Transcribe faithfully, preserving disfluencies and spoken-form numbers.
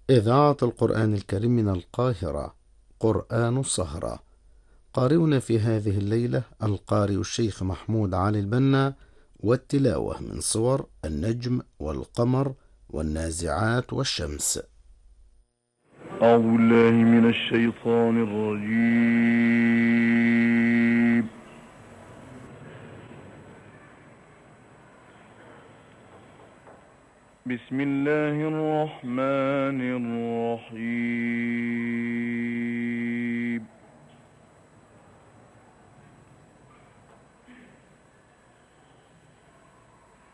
إذاعة القرآن الكريم من القاهرة، قرآن السهرة. قارئنا في هذه الليلة القارئ الشيخ محمود علي البنا، والتلاوة من صور النجم والقمر والنازعات والشمس. أعوذ بالله من الشيطان الرجيم. بسم الله الرحمن الرحيم.